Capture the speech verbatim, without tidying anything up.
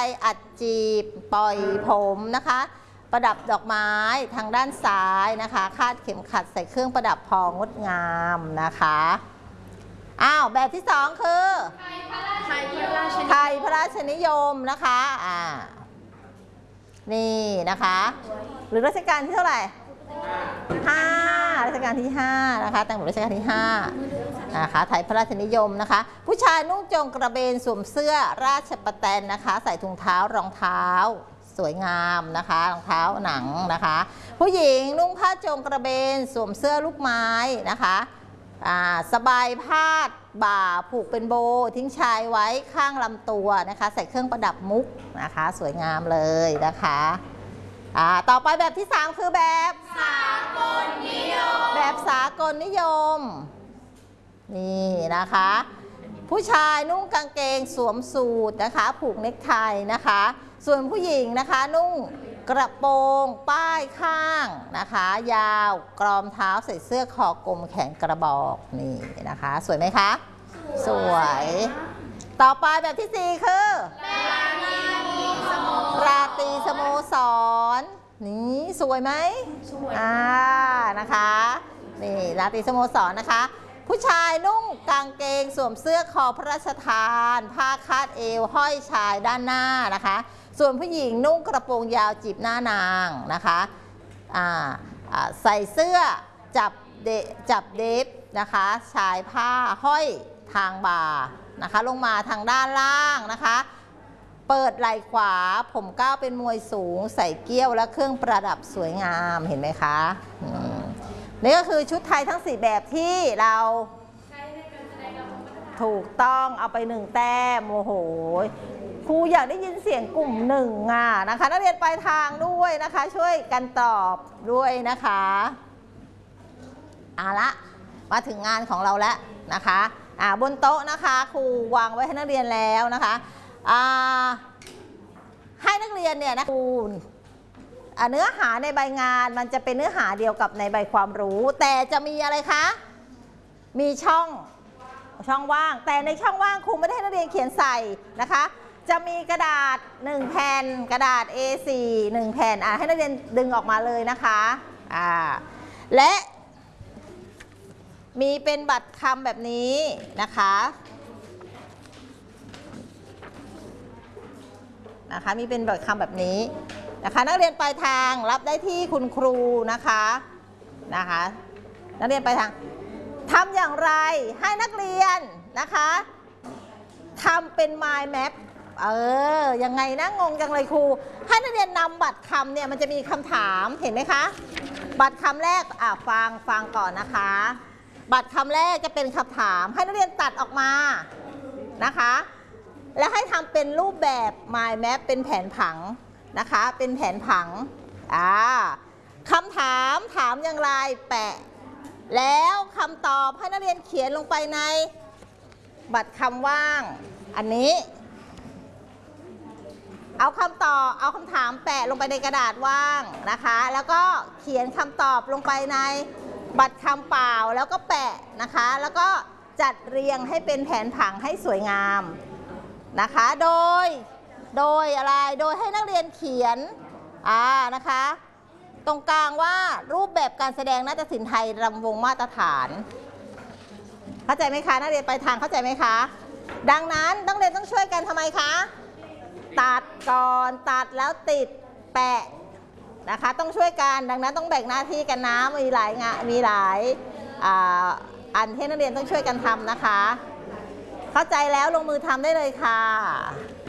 อัดจีบปล่อยผมนะคะประดับดอกไม้ทางด้านซ้ายนะคะคาดเข็มขัดใส่เครื่องประดับพองดงามนะคะอ้าวแบบที่สองคือไทยพระราชนิยมนะคะอ่านี่นะคะหรือรัชกาลที่เท่าไหร่ห้ารัชกาลที่ห้านะคะแต่งรัชกาลที่ห้านะคะไทยพระราชนิยมนะคะผู้ชายนุ่งโจงกระเบนสวมเสื้อราชประแตนนะคะใส่ถุงเท้ารองเท้าสวยงามนะคะรองเท้าหนังนะคะผู้หญิงนุ่งผ้าโจงกระเบนสวมเสื้อลูกไม้นะคะสบายพาดบ่าผูกเป็นโบทิ้งชายไว้ข้างลำตัวนะคะใส่เครื่องประดับมุกนะคะสวยงามเลยนะคะต่อไปแบบที่สามคือแบบสากลนิยมแบบสากลนิยมนี่นะคะผู้ชายนุ่งกางเกงสวมสูทนะคะผูกเนคไทนะคะส่วนผู้หญิงนะคะนุ่งกระโปรงป้ายข้างนะคะยาวกรอมเท้าใส่เสื้อคอกลมแขนกระบอกนี่นะคะสวยไหมคะสวยต่อไปแบบที่สี่คือราตรีสโมสรนี่สวยไหมสวยอ่านะคะนี่ราตรีสโมสรนะคะผู้ชายนุ่งกางเกงสวมเสื้อคอพระราชทานผ้าคาดเอวห้อยชายด้านหน้านะคะส่วนผู้หญิงนุ่งกระโปรงยาวจีบหน้านางนะคะใส่เสื้อจับเดจับเดฟนะคะชายผ้าห้อยทางบ่านะคะลงมาทางด้านล่างนะคะเปิดไหล่ขวาผมก้าวเป็นมวยสูงใส่เกี้ยวและเครื่องประดับสวยงามเห็นไหมคะนี่ก็คือชุดไทยทั้งสี่แบบที่เราถูกต้องเอาไปหนึ่งแต้มโอ้โหครูอยากได้ยินเสียงกลุ่มหนึ่งอ่ะนะคะนักเรียนปลายทางด้วยนะคะช่วยกันตอบด้วยนะคะเอาละมาถึงงานของเราแล้วนะคะอ่าบนโต๊ะนะคะครูวางไว้ให้นักเรียนแล้วนะคะอ่าให้นักเรียนเนี่ยนะครูเนื้อหาในใบงานมันจะเป็นเนื้อหาเดียวกับในใบความรู้แต่จะมีอะไรคะมีช่องช่องว่างแต่ในช่องว่างครูไม่ได้ให้นักเรียนเขียนใส่นะคะจะมีกระดาษหนึ่งแผ่นกระดาษ เอ สี่ หนึ่งแผ่นอ่ะให้นักเรียนดึงออกมาเลยนะคะอ่าและมีเป็นบัตรคำแบบนี้นะคะนะคะมีเป็นบัตรคำแบบนี้นะคะนักเรียนปลายทางรับได้ที่คุณครูนะคะนะคะนักเรียนปลายทางทำอย่างไรให้นักเรียนนะคะทำเป็น mind map เออยังไงนะงงจังเลยครูให้นักเรียนนำบัตรคำเนี่ยมันจะมีคำถามเห็นไหมคะบัตรคำแรกอ่ะฟังฟังก่อนนะคะบัตรคำแรกจะเป็นคำถามให้นักเรียนตัดออกมานะคะแล้วให้ทำเป็นรูปแบบ mind map เป็นแผนผังนะคะเป็นแผนผังอ่าคำถามถามอย่างไรแปะแล้วคำตอบให้นักเรียนเขียนลงไปในบัตรคำว่างอันนี้เอาคำตอบเอาคำถามแปะลงไปในกระดาษว่างนะคะแล้วก็เขียนคำตอบลงไปในบัตรคำเปล่าแล้วก็แปะนะคะแล้วก็จัดเรียงให้เป็นแผนผังให้สวยงามนะคะโดยโดยอะไรโดยให้นักเรียนเขียนอ่านะคะตรงกลางว่ารูปแบบการแสดงนาฏศิลป์ไทยรำวงมาตรฐานเข้าใจไหมคะนักเรียนปลายทางเข้าใจไหมคะดังนั้นนักเรียนต้องช่วยกันทำไมคะตัดก่อนตัดแล้วติดแปะนะคะต้องช่วยกันดังนั้นต้องแบ่งหน้าที่กันนะมีหลายงานมีหลายอ่าอันที่นักเรียนต้องช่วยกันทำนะคะเข้าใจแล้วลงมือทำได้เลยค่ะ